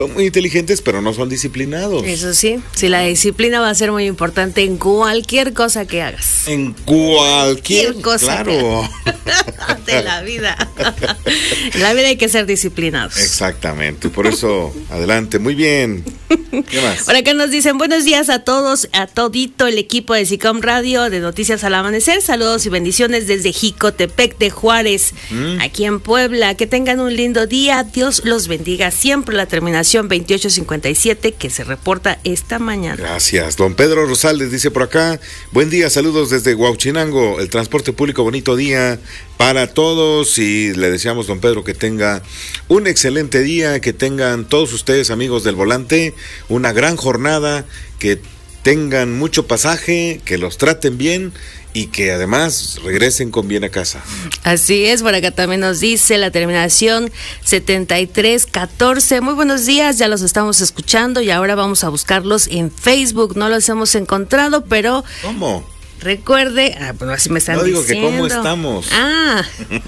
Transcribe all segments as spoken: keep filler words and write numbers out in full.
Son muy inteligentes, pero no son disciplinados. Eso sí, sí, la disciplina va a ser muy importante en cualquier cosa que hagas. En cualquier cosa. Claro. Que... de la vida. En la vida hay que ser disciplinados. Exactamente, por eso, adelante, muy bien. ¿Qué más? Por acá nos dicen, buenos días a todos, a todito el equipo de SICOM Radio, de Noticias al Amanecer. Saludos y bendiciones desde Jicotepec de Juárez, mm. aquí en Puebla. Que tengan un lindo día. Dios los bendiga siempre. La terminación veintiocho cincuenta y siete que se reporta esta mañana. Gracias. Don Pedro Rosales dice por acá, buen día, saludos desde Huauchinango, el transporte público, bonito día para todos, y le deseamos, don Pedro, que tenga un excelente día, que tengan todos ustedes, amigos del volante, una gran jornada, que tengan mucho pasaje, que los traten bien y que además regresen con bien a casa. Así es, por acá también nos dice la terminación setenta y tres catorce. Muy buenos días, ya los estamos escuchando y ahora vamos a buscarlos en Facebook. No los hemos encontrado, pero... ¿Cómo? Recuerde, ah, bueno, así me están no digo diciendo. Que cómo estamos. Ah,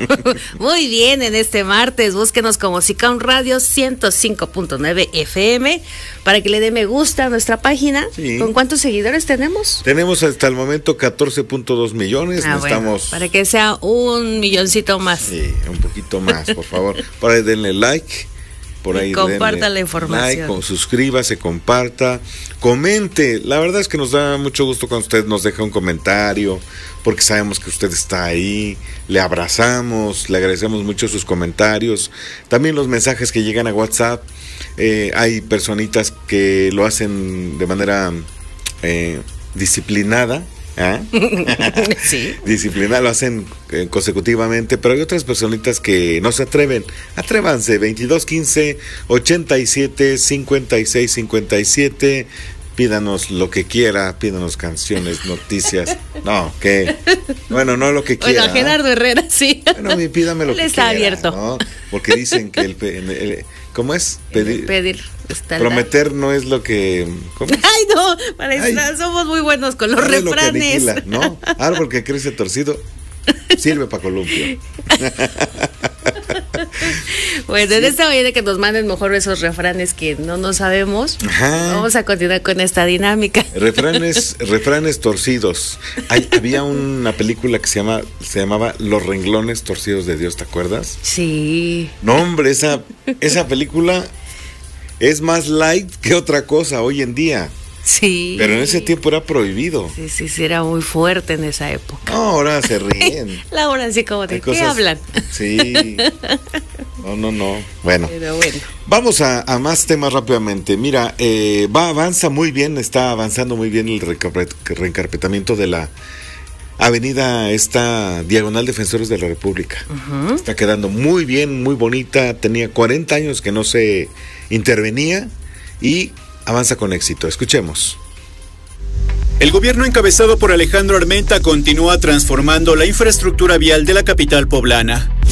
muy bien, en este martes búsquenos como SICOM Radio ciento cinco punto nueve F M para que le dé me gusta a nuestra página. Sí. ¿Con cuántos seguidores tenemos? Tenemos hasta el momento catorce punto dos millones. Ah, Necesitamos... bueno, para que sea un milloncito más. Sí, un poquito más, por favor. Por ahí denle like. Por ahí y comparta la información. Like, suscríbase, comparta, comente. La verdad es que nos da mucho gusto cuando usted nos deja un comentario, porque sabemos que usted está ahí, le abrazamos, le agradecemos mucho sus comentarios, también los mensajes que llegan a WhatsApp. Eh, hay personitas que lo hacen de manera eh, disciplinada. ¿Ah? Sí. Disciplina, lo hacen eh, consecutivamente, pero hay otras personitas que no se atreven. Atrévanse, veintidós quince ochenta y siete cincuenta y seis cincuenta y siete. Pídanos lo que quiera, pídanos canciones, noticias. No, que bueno, no lo que quiera. Bueno, Gerardo Herrera, sí. Bueno, pídame lo Él que está quiera, abierto, ¿no? Porque dicen que el, el, el ¿cómo es? Pedir. Pedir prometer no es lo que... ¿cómo es? Ay, no, para Ay, eso somos muy buenos con los no refranes. Es lo que aniquila, ¿no? Árbol que crece torcido sirve para columpio. Bueno, sí. En esta mañana que nos manden mejor esos refranes que no nos sabemos. Ajá. Vamos a continuar con esta dinámica. Refranes, refranes torcidos. Hay, había una película que se llama, se llamaba Los renglones torcidos de Dios, ¿te acuerdas? Sí. No, hombre, esa, esa película es más light que otra cosa hoy en día. Sí. Pero en ese tiempo era prohibido. Sí, sí, sí, era muy fuerte en esa época. No, ahora se ríen. La hora así como de, ¿qué cosas... hablan? Sí. No, no, no. Bueno. Pero bueno. Vamos a, a más temas rápidamente. Mira, eh, va, avanza muy bien, está avanzando muy bien el reencarpetamiento de la avenida esta Diagonal Defensores de la República. Uh-huh. Está quedando muy bien, muy bonita. Tenía cuarenta años que no se intervenía y avanza con éxito. Escuchemos. El gobierno encabezado por Alejandro Armenta continúa transformando la infraestructura vial de la capital poblana.